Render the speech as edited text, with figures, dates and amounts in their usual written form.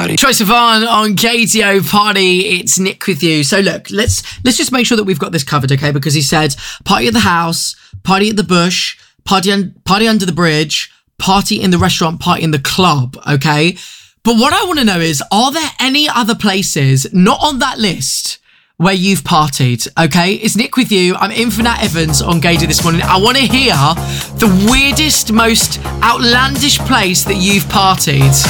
party. Troye Sivan on KTO Party. It's Nick with you. So look, let's just make sure that we've got this covered, okay? Because he said party at the house, party at the bush, party under the bridge, party in the restaurant, party in the club, okay? But what I want to know is, are there any other places not on that list where you've partied, okay? It's Nick with you. I'm in for Nat Evans on Gayday this morning. I want to hear the weirdest, most outlandish place that you've partied.